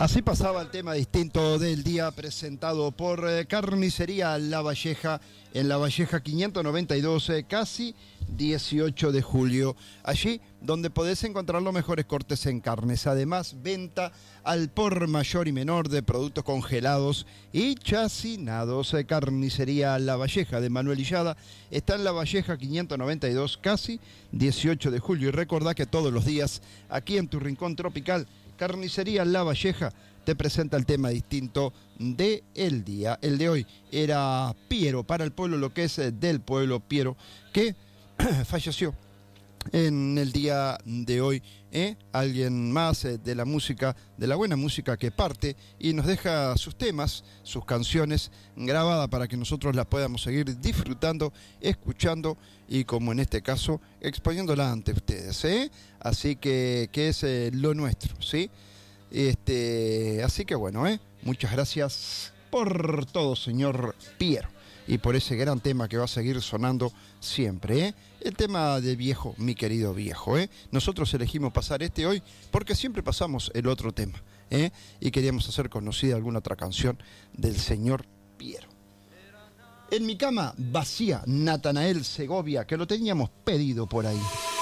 Así pasaba el tema distinto del día presentado por Carnicería La Valleja en La Valleja 592, casi 18 de julio. Allí donde podés encontrar los mejores cortes en carnes. Además, venta al por mayor y menor de productos congelados y chacinados. Carnicería La Valleja de Manuel Illada está en La Valleja 592, casi 18 de julio. Y recordá que todos los días, aquí en tu rincón tropical, Carnicería La Valleja te presenta el tema distinto del día. El de hoy era Piero, para el pueblo, lo que es del pueblo, Piero, que falleció en el día de hoy. Alguien más de la música, de la buena música, que parte y nos deja sus temas, sus canciones grabadas para que nosotros las podamos seguir disfrutando, escuchando y, como en este caso, exponiéndola ante ustedes. Así que es lo nuestro, ¿sí? Así que bueno, muchas gracias por todo, señor Piero, y por ese gran tema que va a seguir sonando siempre, el tema de Viejo, mi querido viejo. Nosotros elegimos pasar este hoy porque siempre pasamos el otro tema, y queríamos hacer conocida alguna otra canción del señor Piero. En mi cama vacía, Natanael Segovia, que lo teníamos pedido por ahí.